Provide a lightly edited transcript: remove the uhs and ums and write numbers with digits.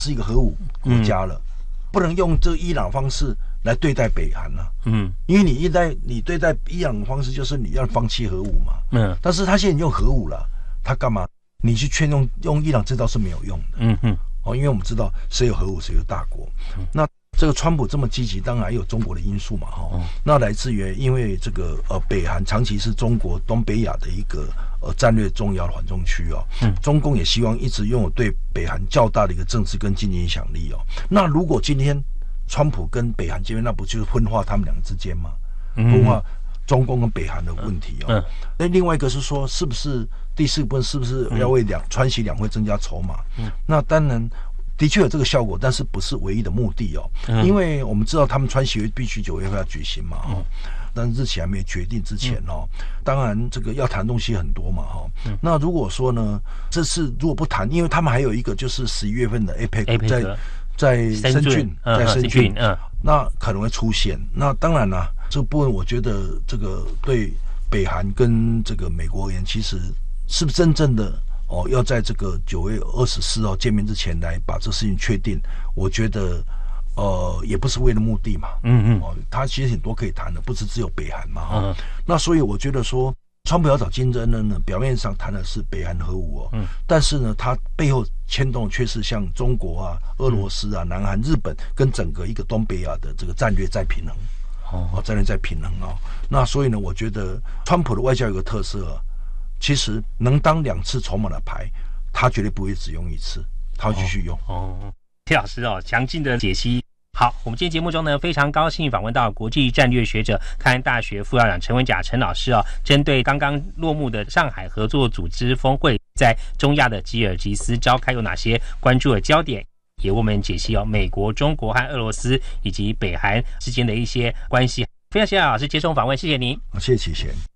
是一个核武国家了，不能用这伊朗方式来对待北韩了。因为你对待伊朗的方式就是你要放弃核武嘛。但是他现在用核武了，他干嘛？你去劝用伊朗这招是没有用的。因为我们知道谁有核武谁有大国。那这个川普这么积极，当然还有中国的因素嘛。那来自于因为这个北韩长期是中国东北亚的一个战略重要的缓冲区哦。中共也希望一直拥有对北韩较大的一个政治跟经济影响力哦。那如果今天川普跟北韩见面，那不就是分化他们两个之间吗？分化中共跟北韩的问题哦。那另外一个是说，是不是第四部分是不是要为川习两会增加筹码？那当然的确有这个效果，但是不是唯一的目的哦。因为我们知道他们川习会必须9月份要举行嘛。但是日期还没决定之前哦，当然这个要谈东西很多嘛。那如果说呢，这次如果不谈，因为他们还有一个就是11月份的 APEC 在深圳，那可能会出现。那当然啦，这个部分我觉得这个对北韩跟这个美国而言，其实是不是真正的要在这个9月24号见面之前来把这事情确定，我觉得也不是为了目的嘛。他其实很多可以谈的，不是只有北韩嘛。那所以我觉得说，川普要找金正恩呢，表面上谈的是北韩核武但是呢，他背后牵动却是像中国啊、俄罗斯啊、南韩、日本跟整个一个东北亚的这个战略再平衡。战略再平衡那所以呢，我觉得川普的外交有个特色其实能当2次筹码的牌，他绝对不会只用1次，他会继续用。 谢老师详尽的解析。好，我们今天节目中呢，非常高兴访问到国际战略学者、开安大学副校长陈文甲陈老师针对刚刚落幕的上海合作组织峰会，在中亚的吉尔吉斯召开有哪些关注的焦点，也为我们解析美国、中国和俄罗斯以及北韩之间的一些关系。非常谢谢老师接受访问，谢谢您。 谢谢启贤。